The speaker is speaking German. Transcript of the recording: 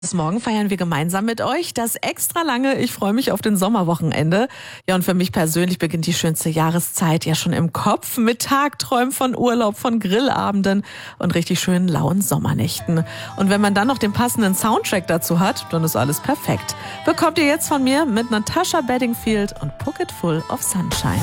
Morgen feiern wir gemeinsam mit euch das extra lange Ich freue mich auf den Sommerwochenende. Ja, und für mich persönlich beginnt die schönste Jahreszeit ja schon im Kopf mit Tagträumen von Urlaub, von Grillabenden und richtig schönen lauen Sommernächten. Und wenn man dann noch den passenden Soundtrack dazu hat, dann ist alles perfekt. Bekommt ihr jetzt von mir mit Natasha Bedingfield und Pocket Full of Sunshine.